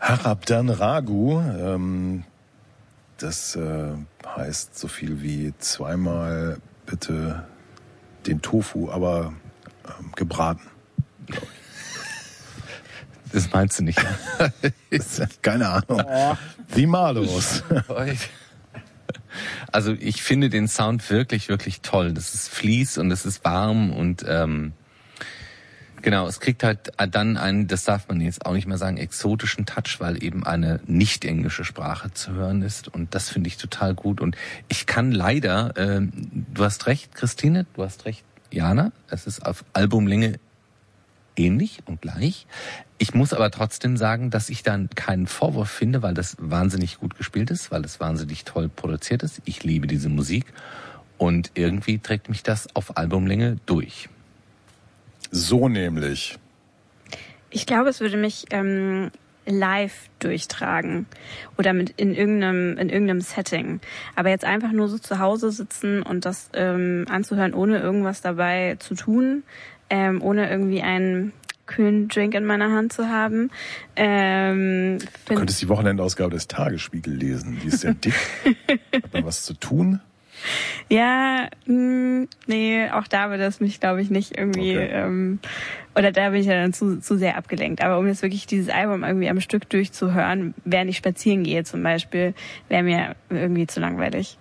Harabdan Ragu, das heißt so viel wie zweimal bitte den Tofu, aber gebraten. Das meinst du nicht, ja? Keine Ahnung. Oh. Wie mallos. Also ich finde den Sound wirklich, wirklich toll. Das ist Fleece und es ist warm und genau, es kriegt halt dann einen, das darf man jetzt auch nicht mehr sagen, exotischen Touch, weil eben eine nicht englische Sprache zu hören ist und das finde ich total gut. Und ich kann leider, du hast recht, Christine, du hast recht, Jana, es ist auf Albumlänge ähnlich und gleich. Ich muss aber trotzdem sagen, dass ich dann keinen Vorwurf finde, weil das wahnsinnig gut gespielt ist, weil es wahnsinnig toll produziert ist. Ich liebe diese Musik und irgendwie trägt mich das auf Albumlänge durch. So nämlich. Ich glaube, es würde mich live durchtragen oder in irgendeinem Setting. Aber jetzt einfach nur so zu Hause sitzen und das anzuhören, ohne irgendwas dabei zu tun, ohne irgendwie einen kühlen Drink in meiner Hand zu haben. Du könntest die Wochenendausgabe des Tagesspiegel lesen. Die ist sehr dick. Hat man was zu tun? Ja, nee, auch da würde es mich, glaube ich, nicht irgendwie, okay. Oder da bin ich ja dann zu sehr abgelenkt. Aber um jetzt wirklich dieses Album irgendwie am Stück durchzuhören, während ich spazieren gehe zum Beispiel, wäre mir irgendwie zu langweilig.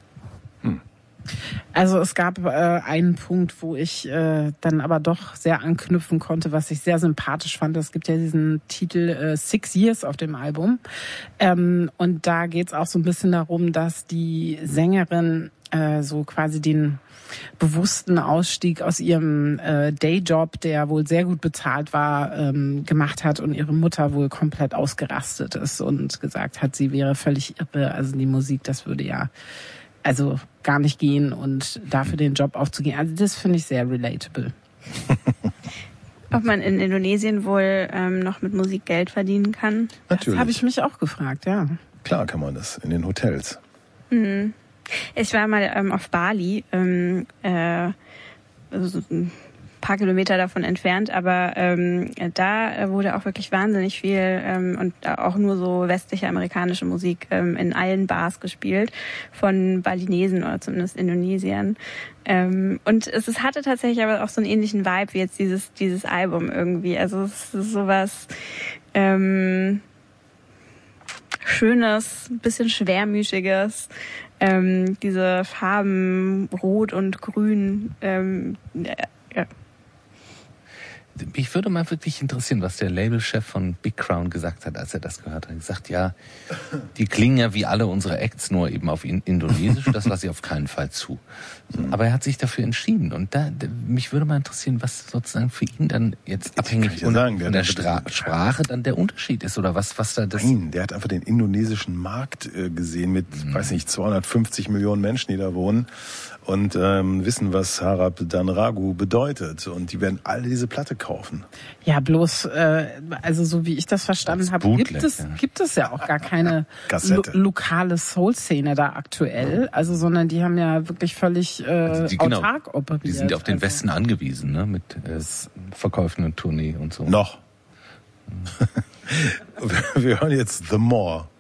Also es gab einen Punkt, wo ich dann aber doch sehr anknüpfen konnte, was ich sehr sympathisch fand. Es gibt ja diesen Titel 6 Years auf dem Album. Und da geht's auch so ein bisschen darum, dass die Sängerin so quasi den bewussten Ausstieg aus ihrem Dayjob, der wohl sehr gut bezahlt war, gemacht hat und ihre Mutter wohl komplett ausgerastet ist und gesagt hat, sie wäre völlig irre. Also die Musik, das würde ja also gar nicht gehen und dafür den Job aufzugehen. Also das finde ich sehr relatable. Ob man in Indonesien wohl noch mit Musik Geld verdienen kann? Natürlich. Das habe ich mich auch gefragt, ja. Klar kann man das, in den Hotels. Mhm. Ich war mal auf Bali, also ein paar Kilometer davon entfernt, aber da wurde auch wirklich wahnsinnig viel und auch nur so westliche amerikanische Musik in allen Bars gespielt von Balinesen oder zumindest Indonesiern. Und es hatte tatsächlich aber auch so einen ähnlichen Vibe wie jetzt dieses Album irgendwie. Also es ist sowas Schönes, ein bisschen Schwermütiges. Diese Farben Rot und Grün. Ja. Mich würde mal wirklich interessieren, was der Labelchef von Big Crown gesagt hat, als er das gehört hat. Er hat gesagt, ja, die klingen ja wie alle unsere Acts, nur eben auf Indonesisch, das lasse ich auf keinen Fall zu. Aber er hat sich dafür entschieden und mich würde mal interessieren, was sozusagen für ihn dann jetzt abhängig von der Sprache dann der Unterschied ist oder was da das... Nein, der hat einfach den indonesischen Markt gesehen mit, weiß nicht, 250 Millionen Menschen, die da wohnen und wissen, was Harabdan Ragu bedeutet und die werden alle diese Platte kaufen. Ja, bloß, also so wie ich das verstanden habe, gibt es ja auch gar keine lokale Soul-Szene da aktuell, also sondern die haben ja wirklich völlig autark operiert. Die sind ja auf den Westen angewiesen, ne, mit Verkäufen und Tournee und so. Noch. Wir hören jetzt The More.